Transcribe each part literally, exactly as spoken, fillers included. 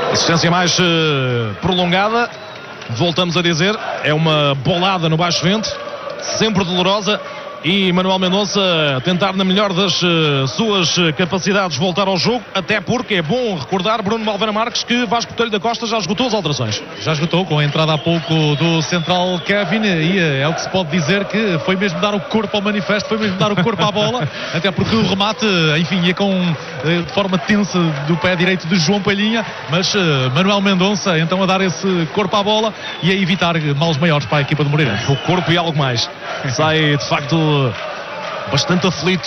Assistência mais uh, prolongada. Voltamos a dizer, é uma bolada no baixo vento, sempre dolorosa. E Manuel Mendonça tentar na melhor das uh, suas capacidades voltar ao jogo, até porque é bom recordar, Bruno Malvena Marques, que Vasco Botelho da Costa já esgotou as alterações. Já esgotou, com a entrada há pouco do central Kevin, e é o que se pode dizer que foi mesmo dar o corpo ao manifesto, foi mesmo dar o corpo à bola, até porque o remate, enfim, ia com de forma tensa do pé direito de João Palhinha, mas uh, Manuel Mendonça então a dar esse corpo à bola e a evitar males maiores para a equipa do Moreirense. O corpo e algo mais. Sai de facto bastante aflito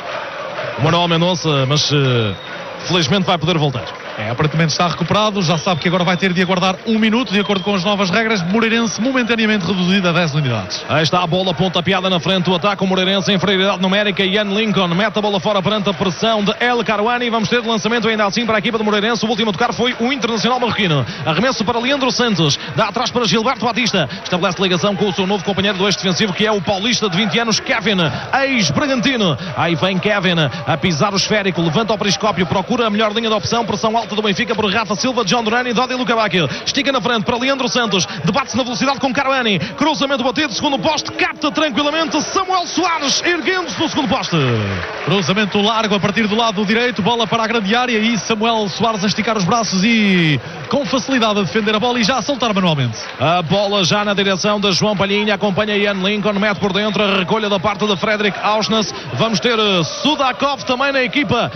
o Manuel Mendonça, mas uh, felizmente vai poder voltar. É, aparentemente está recuperado, já sabe que agora vai ter de aguardar um minuto, de acordo com as novas regras. Moreirense momentaneamente reduzido a dez unidades. Aí está a bola pontapeada na frente do ataque. O Moreirense em inferioridade numérica. Ian Lincoln mete a bola fora perante a pressão de El Karouani. Vamos ter de lançamento ainda assim para a equipa do Moreirense. O último a tocar foi o internacional marroquino. Arremesso para Leandro Santos, dá atrás para Gilberto Batista. Estabelece ligação com o seu novo companheiro do ex-defensivo, que é o paulista de vinte anos, Kevin, ex-Bragantino. Aí vem Kevin a pisar o esférico, levanta o periscópio, procura a melhor linha de opção. Pressão alta do Benfica por Rafa Silva, John Durani, Dodi Lukebakio. Estica na frente para Leandro Santos, debate-se na velocidade com Karouani. Cruzamento batido, segundo poste, capta tranquilamente Samuel Soares, erguendo-se no segundo poste. Cruzamento largo a partir do lado direito, bola para a grande área e Samuel Soares a esticar os braços e com facilidade a defender a bola e já a soltar manualmente. A bola já na direção de João Palhinha, acompanha Ian Lincoln, mete por dentro a recolha da parte de Frederick Auschness. Vamos ter Sudakov também na equipa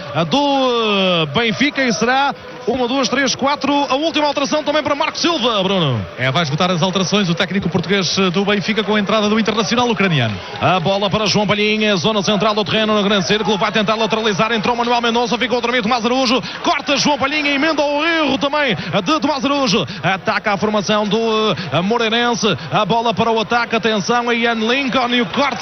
do Benfica e será uma, duas, três, quatro. A última alteração também para Marco Silva, Bruno. É, vai esgotar as alterações o técnico português do Benfica com a entrada do internacional ucraniano. A bola para João Palhinha, zona central do terreno no grande círculo, vai tentar lateralizar, entrou Manuel Mendonça, ficou outra vez Tomás Araújo, corta João Palhinha, emenda o erro também de Tomás Araújo, ataca a formação do uh, Moreirense, a bola para o ataque, atenção a Ian Lincoln e o corte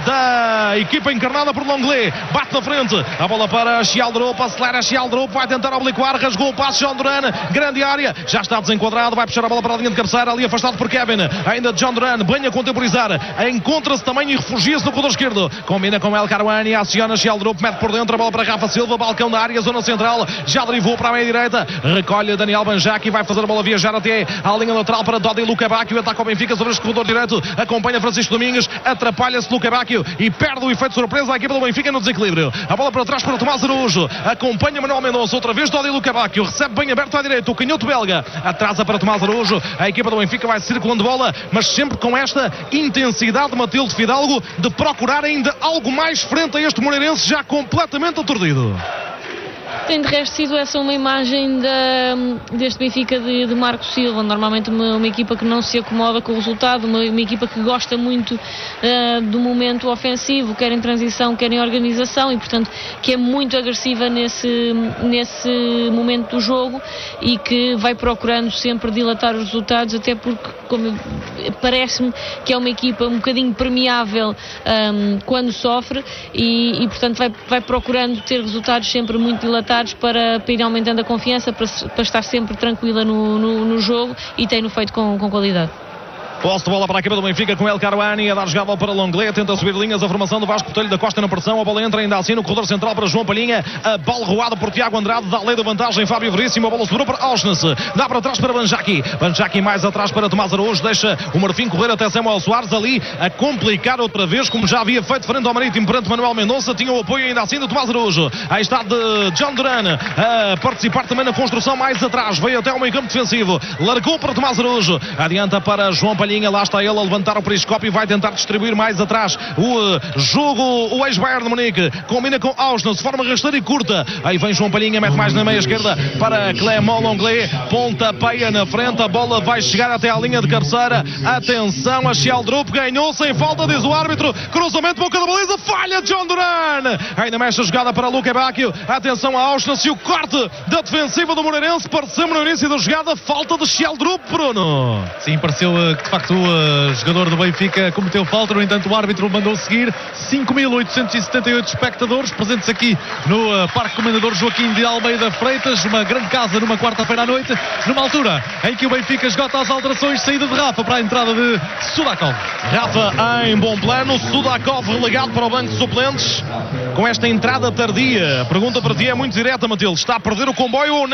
da equipa encarnada por Longley, bate na frente, a bola para Chialdrup, acelera Chialdrup, vai tentar obliquar, rasgou o passe John Duran, grande área, já está desenquadrado, vai puxar a bola para a linha de cabeceira, ali afastado por Kevin, ainda John Duran, bem a contemporizar, encontra-se também e refugia-se no corredor esquerdo, combina com El Karouani, aciona Chialdrup, mete por dentro a bola para Rafa Silva, balcão da área, zona central, já derivou para a meia direita, recolhe Daniel Banjaki, vai fazer a bola viajar até à linha lateral para Dodi Lukebakio, ataca o Benfica sobre este corredor direito, acompanha Francisco Domingos, atrapalha-se Lukebakio e perde o efeito surpresa à equipa do Benfica no desequilíbrio, a bola para trás para Tomás Araújo, acompanha Manuel Mendonça, outra vez Dodi Lukebakio, recebe bem aberto à direita, o canhoto belga atrasa para Tomás Araújo, a equipa do Benfica vai circulando bola, mas sempre com esta intensidade de Matilde Fidalgo de procurar ainda algo mais frente a este Moreirense já completamente aturdido. Tem de resto sido essa uma imagem da, deste Benfica de, de Marco Silva, normalmente uma, uma equipa que não se acomoda com o resultado, uma, uma equipa que gosta muito uh, do momento ofensivo, quer em transição, quer em organização e portanto que é muito agressiva nesse, nesse momento do jogo e que vai procurando sempre dilatar os resultados, até porque como, parece-me que é uma equipa um bocadinho permeável um, quando sofre e, e portanto vai, vai procurando ter resultados sempre muito dilatados para, para ir aumentando a confiança, para, para estar sempre tranquila no, no, no jogo e tem-no feito com, com qualidade. Posse de bola para a equipa do Benfica com El Karouani a dar jogada para Longley, tenta subir linhas, a formação do Vasco Botelho da Costa na pressão, a bola entra ainda assim no corredor central para João Palhinha, a bola roada por Tiago Andrade, dá lei da vantagem Fábio Veríssimo, a bola sobrou para Auschness, dá para trás para Banjaki, Banjaki mais atrás para Tomás Araújo, deixa o Marfim correr até Samuel Soares, ali a complicar outra vez, como já havia feito frente ao Marítimo perante Manuel Mendonça, tinha o apoio ainda assim de Tomás Araújo, aí está de John Duran a participar também na construção mais atrás, veio até ao meio campo defensivo, largou para Tomás Araújo, adianta para João Palhinha, lá está ele a levantar o periscópio e vai tentar distribuir mais atrás o uh, jogo, o ex-Bayern de Munique, combina com Auschness, forma rasteira e curta, aí vem João Palhinha, mete mais na meia esquerda para Clément Longley, pontapeia na frente, a bola vai chegar até à linha de cabeceira, atenção a Chialdrup, ganhou sem falta, diz o árbitro, cruzamento, boca da baliza, falha John Duran, ainda mexe a jogada para Lukebakio, atenção a Auschness e o corte da defensiva do Moreirense, pareceu-me no início da jogada, falta de Chialdrup, Bruno. Sim, pareceu uh, que de facto uh, jogador do Benfica cometeu falta, no entanto o árbitro mandou seguir. Cinco mil oitocentos e setenta e oito espectadores presentes aqui no uh, Parque Comendador Joaquim de Almeida Freitas, uma grande casa numa quarta-feira à noite, numa altura em que o Benfica esgota as alterações, saída de Rafa para a entrada de Sudakov. Rafa em bom plano, Sudakov relegado para o banco de suplentes com esta entrada tardia. A pergunta para ti é muito direta, Matilde, está a perder o comboio ou não?